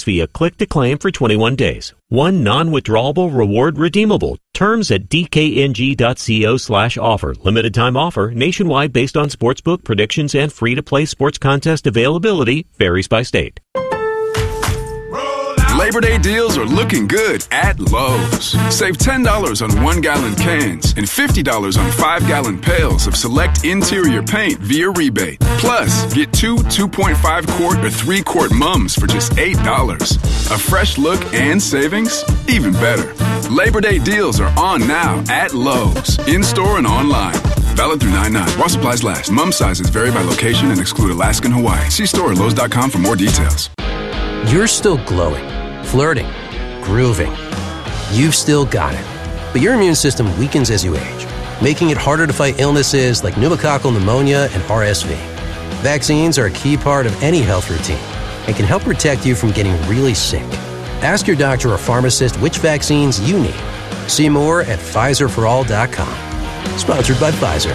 via click to claim for 21 days. One non-withdrawable reward redeemable. Terms at dkng.co/offer. Limited time offer. Nationwide based on sportsbook predictions and free-to-play sports contest availability. Varies by state. Labor Day deals are looking good at Lowe's. Save $10 on 1-gallon cans and $50 on 5-gallon pails of select interior paint via rebate. Plus, get 2 2.5-quart or 3-quart mums for just $8. A fresh look and savings? Even better. Labor Day deals are on now at Lowe's, in-store and online. Valid through 9/9. While supplies last. Mum sizes vary by location and exclude Alaska and Hawaii. See store at Lowe's.com for more details. You're still glowing, flirting, grooving. You've still got it. But your immune system weakens as you age, making it harder to fight illnesses like pneumococcal pneumonia and RSV. Vaccines are a key part of any health routine and can help protect you from getting really sick. Ask your doctor or pharmacist which vaccines you need. See more at PfizerForAll.com. Sponsored by Pfizer.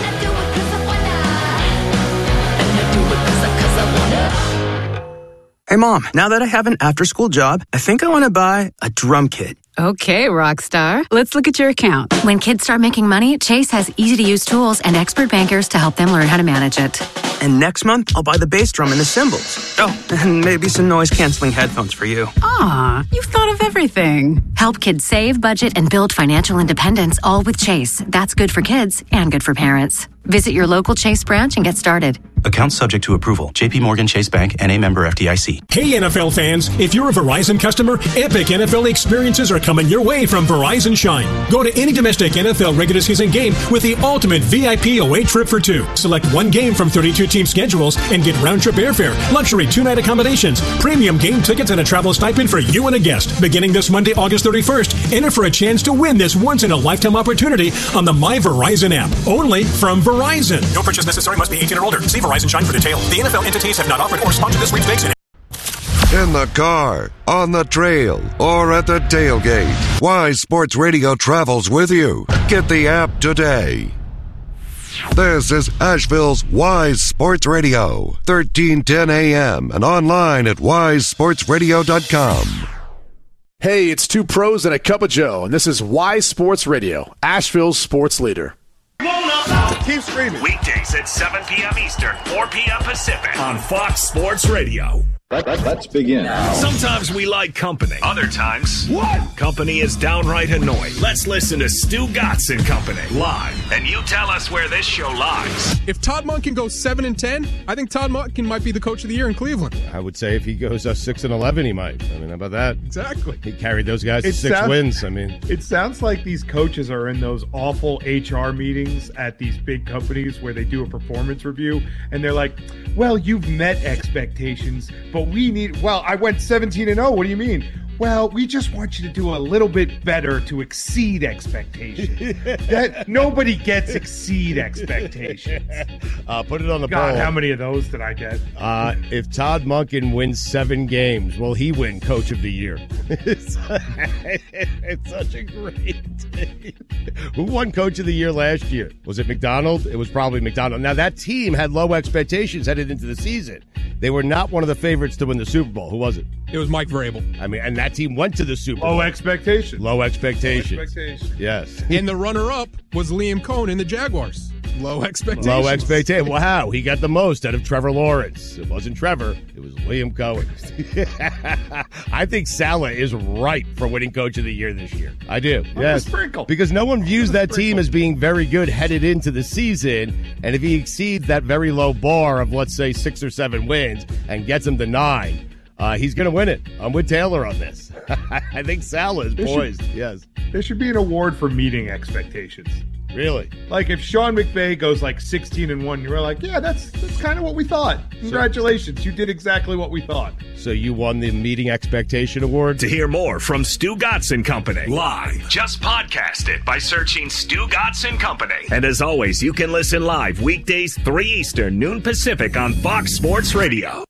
Hey, Mom, now that I have an after-school job, I think I want to buy a drum kit. Okay, Rockstar. Let's look at your account. When kids start making money, Chase has easy-to-use tools and expert bankers to help them learn how to manage it. And next month, I'll buy the bass drum and the cymbals. Oh, and maybe some noise-canceling headphones for you. Aw, you've thought of everything. Help kids save, budget, and build financial independence, all with Chase. That's good for kids and good for parents. Visit your local Chase branch and get started. Account subject to approval. JP Morgan Chase Bank, N.A. member FDIC. Hey NFL fans, if you're a Verizon customer, epic NFL experiences are coming your way from Verizon Shine. Go to any domestic NFL regular season game with the ultimate VIP away trip for two. Select one game from 32 team schedules and get round-trip airfare, luxury 2-night accommodations, premium game tickets, and a travel stipend for you and a guest. Beginning this Monday, August 31st, enter for a chance to win this once-in-a-lifetime opportunity on the My Verizon app. Only from Verizon. No purchase necessary. Must be 18 or older. See Verizon Shine for details. The NFL entities have not offered or sponsored this sweepstakes. In the car, on the trail, or at the tailgate, Wise Sports Radio travels with you. Get the app today. This is Asheville's Wise Sports Radio, 1310 AM, and online at wisesportsradio.com. Hey, it's two pros and a cup of Joe, and this is Wise Sports Radio, Asheville's sports leader. Keep screaming. Weekdays at 7 p.m. Eastern, 4 p.m. Pacific on Fox Sports Radio. Let's begin. Sometimes we like company. Other times, company is downright annoying. Let's listen to Stu Gatz and Company live, and you tell us where this show lies. If Todd Monken goes 7-10, I think Todd Monken might be the coach of the year in Cleveland. I would say if he goes 6-11, he might. I mean, how about that? Exactly. He carried those guys to 6 wins. I mean, it sounds like these coaches are in those awful HR meetings at these big companies where they do a performance review, and they're like, "Well, you've met expectations, but we need." Well, I went 17-0. What do you mean? Well, we just want you to do a little bit better to exceed expectations. That nobody gets exceed expectations. Put it on the God, bowl. how many of those did I get? If Todd Monken wins 7 games, will he win Coach of the Year? It's such a great thing. Who won Coach of the Year last year? Was it McDonald? It was probably McDonald. Now, that team had low expectations headed into the season. They were not one of the favorites to win the Super Bowl. Who was it? It was Mike Vrabel. I mean, and that team went to the Super Bowl. Low expectations. Low expectations. Yes. And the runner-up was Liam Cohen in the Jaguars. Low expectations. Low expectations. Wow, he got the most out of Trevor Lawrence. It wasn't Trevor. It was Liam Cohen. I think Saleh is ripe for winning Coach of the Year this year. I do. Yes. Sprinkle. Because no one views that team as being very good headed into the season. And if he exceeds that very low bar of, let's say, 6 or 7 wins and gets them to 9, he's going to win it. I'm with Taylor on this. I think Saleh is poised. Yes. There should be an award for meeting expectations. Really? Like if Sean McVay goes like 16-1, you're like, yeah, that's kind of what we thought. Congratulations, you did exactly what we thought. So you won the meeting expectation award? To hear more from Stu Gatz and Company live, just podcast it by searching Stu Gatz and Company. And as always, you can listen live weekdays 3 Eastern, noon Pacific on Fox Sports Radio.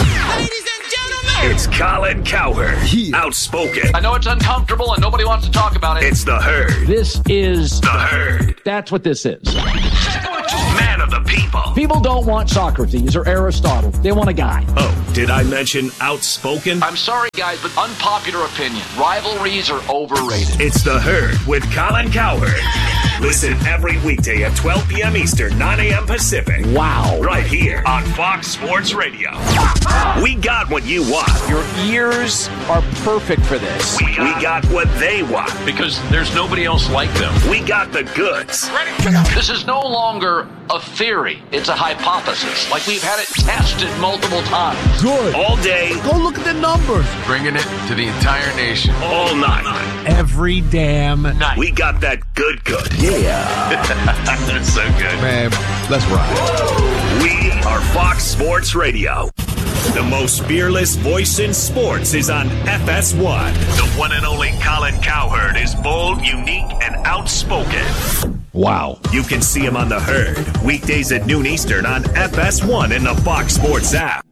It's Colin Cowherd, outspoken. I know it's uncomfortable and nobody wants to talk about it. It's the Herd. This is the Herd. That's what this is. Man of the people. People don't want Socrates or Aristotle. They want a guy. Oh, did I mention outspoken? I'm sorry, guys, but unpopular opinion. Rivalries are overrated. It's The Herd with Colin Cowherd. Listen every weekday at 12 p.m. Eastern, 9 a.m. Pacific. Wow. Right here on Fox Sports Radio. We got what you want. Your ears are perfect for this. We got what they want. Because there's nobody else like them. We got the goods. This is no longer a theory. It's a hypothesis. Like we've had it tested multiple times. Good. All day. Go look at the numbers. Bringing it to the entire nation. All night. Every damn night. We got that good. Yeah. That's so good. Man, let's ride. We are Fox Sports Radio. The most fearless voice in sports is on FS1. The one and only Colin Cowherd is bold, unique, and outspoken. Wow. You can see him on The Herd, weekdays at noon Eastern on FS1 and the Fox Sports app.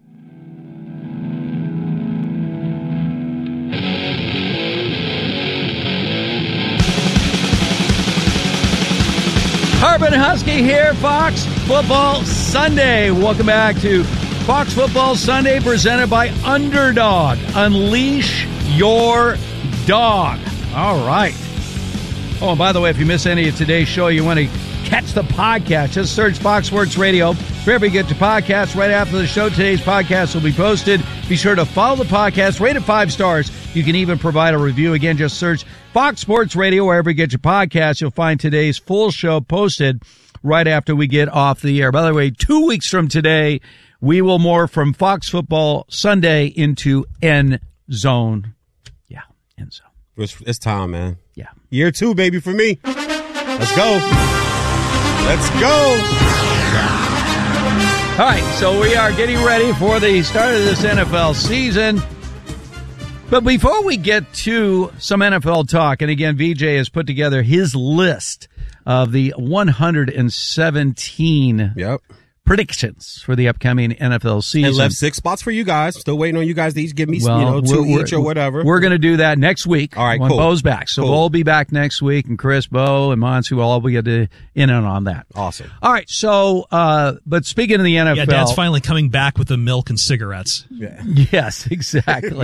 Harbin Husky here, Fox Football Sunday. Welcome back to Fox Football Sunday, presented by Underdog. Unleash your dog. All right. Oh, and by the way, if you miss any of today's show, you want to catch the podcast, just search Fox Sports Radio. Wherever you get your podcast, right after the show, today's podcast will be posted. Be sure to follow the podcast, rate it 5 stars. You can even provide a review. Again, just search Fox Sports Radio wherever you get your podcast. You'll find today's full show posted right after we get off the air. By the way, 2 weeks from today, we will morph from Fox Football Sunday into End Zone. Yeah, End Zone. It's time, man. Yeah. Year 2, baby, for me. Let's go. Let's go. All right, so we are getting ready for the start of this NFL season. But before we get to some NFL talk, and again, VJ has put together his list of the 117 predictions for the upcoming NFL season. And left 6 spots for you guys. Still waiting on you guys to each give me 2 each or whatever. We're going to do that next week. All right, when cool. Bo's back. So we'll be back next week, and Chris, Bo, and Monsu will all be in and on that. Awesome. All right, so, but speaking of the NFL. Yeah, Dad's finally coming back with the milk and cigarettes. Yeah. Yes, exactly.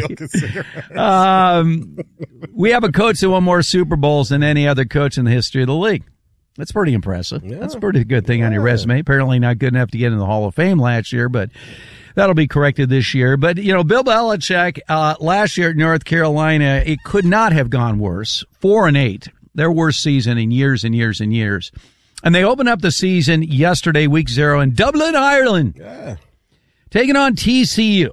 We have a coach that won more Super Bowls than any other coach in the history of the league. That's pretty impressive. Yeah. That's a pretty good thing on your resume. Apparently not good enough to get in the Hall of Fame last year, but that'll be corrected this year. But, you know, Bill Belichick, last year at North Carolina, it could not have gone worse. 4-8, their worst season in years and years and years. And they opened up the season yesterday, week 0, in Dublin, Ireland. Yeah. Taking on TCU.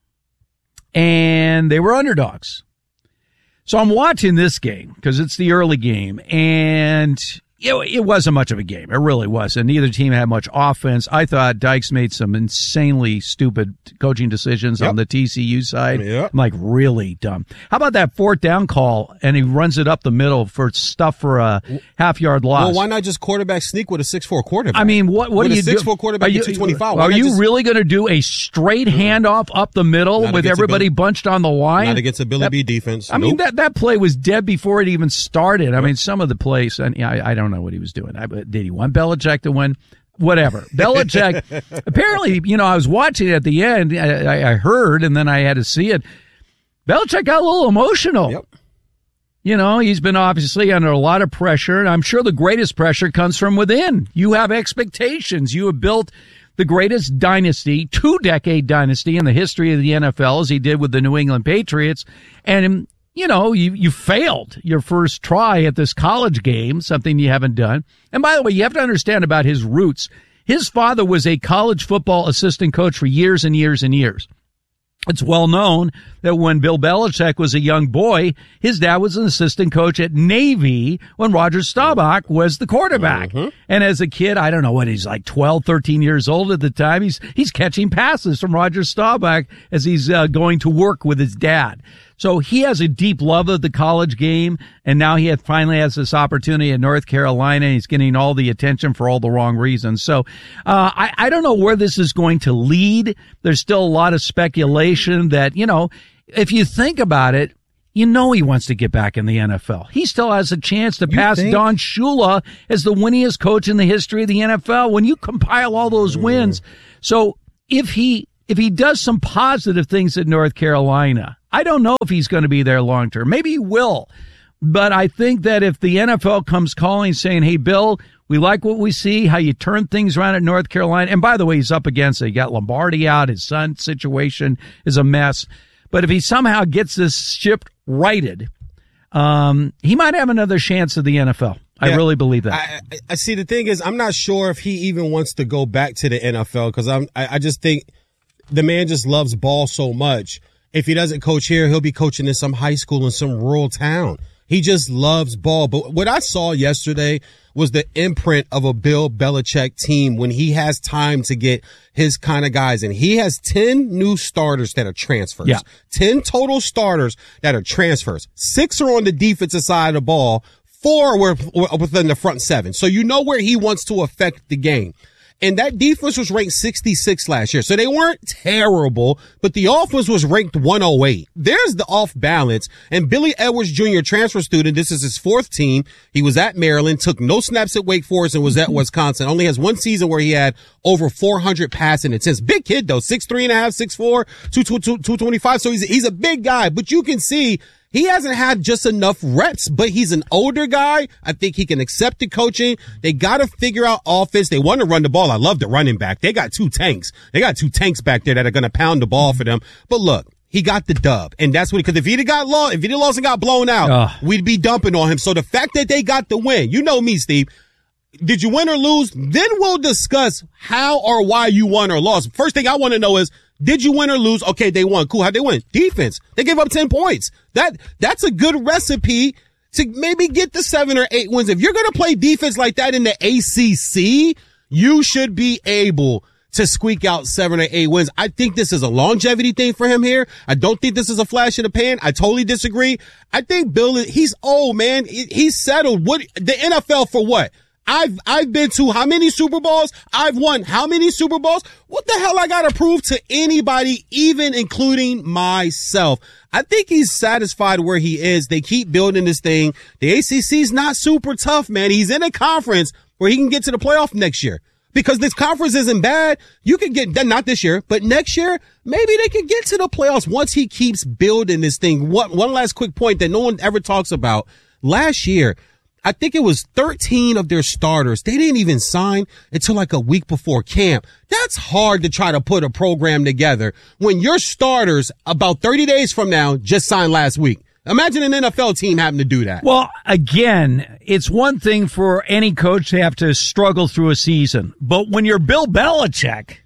And they were underdogs. So I'm watching this game because it's the early game, and it wasn't much of a game. It really wasn't. Neither team had much offense. I thought Dykes made some insanely stupid coaching decisions on the TCU side. I'm like, really dumb. How about that 4th down call, and he runs it up the middle for stuff for a half-yard loss? Well, why not just quarterback sneak with a 6'4" quarterback? I mean, what do you do? With a 6'4" quarterback, 225. Are you really going to do a straight handoff up the middle with everybody bunched on the line? Not against a Billy B defense. I mean, that play was dead before it even started. I mean, some of the plays, and I don't know what he was doing. Did he want Belichick to win? Whatever. Belichick, apparently, you know, I was watching at the end. I heard, and then I had to see it. Belichick got a little emotional. Yep. You know, he's been obviously under a lot of pressure, and I'm sure the greatest pressure comes from within. You have expectations. You have built the greatest dynasty, 2-decade dynasty in the history of the NFL, as he did with the New England Patriots, and you know, you failed your first try at this college game, something you haven't done. And by the way, you have to understand about his roots. His father was a college football assistant coach for years and years and years. It's well known that when Bill Belichick was a young boy, his dad was an assistant coach at Navy when Roger Staubach was the quarterback. Mm-hmm. And as a kid, I don't know what he's like, 12, 13 years old at the time, he's catching passes from Roger Staubach as he's going to work with his dad. So he has a deep love of the college game, and now he finally has this opportunity at North Carolina, and he's getting all the attention for all the wrong reasons. So I don't know where this is going to lead. There's still a lot of speculation that, you know, if you think about it, You know he wants to get back in the NFL. He still has a chance to pass Don Shula as the winningest coach in the history of the NFL when you compile all those wins. So if he does some positive things at North Carolina, I don't know if he's going to be there long term. Maybe he will. But I think that if the NFL comes calling saying, hey, Bill, we like what we see, how you turn things around at North Carolina. And by the way, he's up against it. You got Lombardi out. His son's situation is a mess. But if he somehow gets this ship righted, he might have another chance at the NFL. Yeah, I really believe that. I see. The thing is, I'm not sure if he even wants to go back to the NFL because I just think the man just loves ball so much. If he doesn't coach here, he'll be coaching in some high school in some rural town. He just loves ball. But what I saw yesterday was the imprint of a Bill Belichick team when he has time to get his kind of guys in. He has 10 new starters that are transfers. Yeah. 10 total starters that are transfers. 6 are on the defensive side of the ball. 4 were within the front 7. So you know where he wants to affect the game. And that defense was ranked 66 last year. So they weren't terrible, but the offense was ranked 108. There's the off balance. And Billy Edwards Jr., transfer student, this is his 4th team. He was at Maryland, took no snaps at Wake Forest, and was at Wisconsin. Only has one season where he had over 400 passing attempts. Big kid, though, 6'3.5", 6'4", 225. So he's a big guy, but you can see he hasn't had just enough reps, but he's an older guy. I think he can accept the coaching. They got to figure out offense. They want to run the ball. I love the running back. They got 2 tanks. They got 2 tanks back there that are going to pound the ball for them. But look, he got the dub. And that's what, because if he'd lost and got blown out, we'd be dumping on him. So the fact that they got the win, you know me, Steve. Did you win or lose? Then we'll discuss how or why you won or lost. First thing I want to know is, did you win or lose? Okay, they won. Cool. How'd they win? Defense. They gave up 10 points. That's a good recipe to maybe get the 7 or 8 wins. If you're going to play defense like that in the ACC, you should be able to squeak out 7 or 8 wins. I think this is a longevity thing for him here. I don't think this is a flash in the pan. I totally disagree. I think Bill, he's old, man. He's settled. What the NFL for what? I've been to how many Super Bowls? I've won how many Super Bowls? What the hell I gotta prove to anybody, even including myself? I think he's satisfied where he is. They keep building this thing. The ACC's not super tough, man. He's in a conference where he can get to the playoff next year. Because this conference isn't bad. You can get, not this year, but next year, maybe they can get to the playoffs once he keeps building this thing. One last quick point that no one ever talks about. Last year, I think it was 13 of their starters. They didn't even sign until like a week before camp. That's hard to try to put a program together when your starters about 30 days from now just signed last week. Imagine an NFL team having to do that. Well, again, it's one thing for any coach to have to struggle through a season. But when you're Bill Belichick,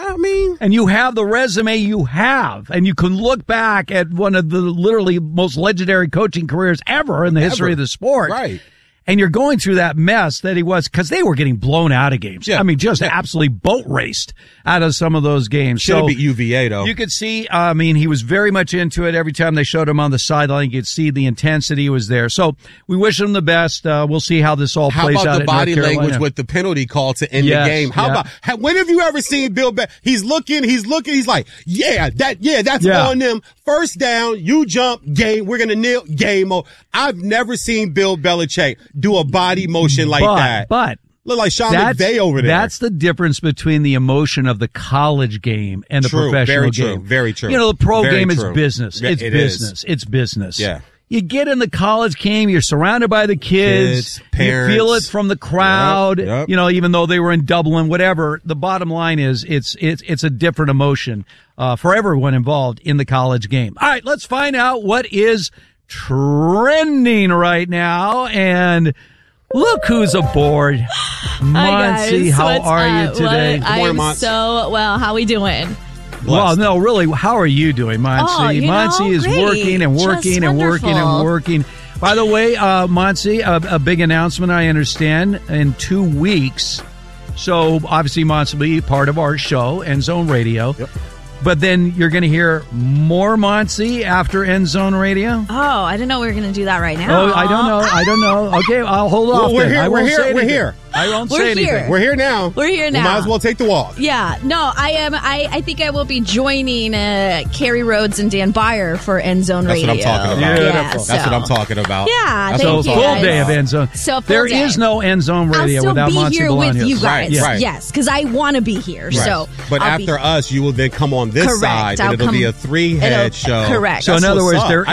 and you have the resume you have, and you can look back at one of the literally most legendary coaching careers ever in the history of the sport. Right. And you're going through that mess that he was, because they were getting blown out of games. Yeah. I mean, just absolutely boat raced out of some of those games. Should have beat UVA, though. You could see, he was very much into it. Every time they showed him on the sideline, you could see the intensity was there. So we wish him the best. We'll see how this all plays out. How about the body language with the penalty call to end the game? When have you ever seen Bill He's looking, he's like, that's on them. First down, you jump, game, we're going to kneel, game. I've never seen Bill Belichick do a body motion like that. But look like Sean McVay over there. That's the difference between the emotion of the college game and the professional game. Very true. You know, the pro game is business. It's business. It's business. Yeah. You get in the college game, you're surrounded by the kids, parents. You feel it from the crowd, Yep. You know, even though they were in Dublin, whatever. The bottom line is it's a different emotion for everyone involved in the college game. All right, let's find out what is trending right now, and look who's aboard. Monty, how are you today? I'm so well. How we doing? Well, no, really, how are you doing, Monty? Monty is working and working and working and working. By the way, Monty, a big announcement, I understand, in 2 weeks. So, obviously, Monty will be part of our show, End Zone Radio. Yep. But then you're going to hear more Monty after End Zone Radio? Oh, I didn't know we were going to do that right now. Oh, I don't know. Okay, I'll hold off. We're here. I won't We're say anything. here. We're here now. We're here now. We might as well take the walk. Yeah, no, I am. I think I will be joining Carrie Rhodes and Dan Byer for End Zone That's Radio. what I'm talking about. Yeah, That's what I'm talking about. Yeah, That's thank So you. full guys. day of End Zone. So full There day. is no End Zone Radio I'll still without be Monty here with Bolaños. you guys. Right. Yes, because I want to be here. Right. So, but I'll be after us, you will then come on this Correct. side, I'll and it'll come- be a 3-head it'll- show. correct. So in That's other what's words, up. there